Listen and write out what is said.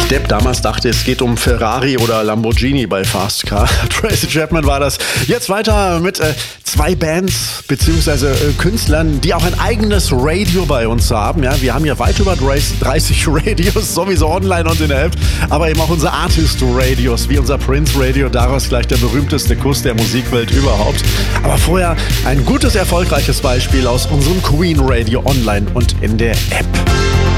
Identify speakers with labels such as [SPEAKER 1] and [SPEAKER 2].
[SPEAKER 1] Depp damals dachte, es geht um Ferrari oder Lamborghini bei Fast Car. Tracy Chapman war das. Jetzt weiter mit zwei Bands bzw. Künstlern, die auch ein eigenes Radio bei uns haben. Ja, wir haben ja weit über 30 Radios, sowieso online und in der App, aber eben auch unsere Artist-Radios, wie unser Prince-Radio, daraus gleich der berühmteste Kuss der Musikwelt überhaupt. Aber vorher ein gutes, erfolgreiches Beispiel aus unserem Queen-Radio online und in der App.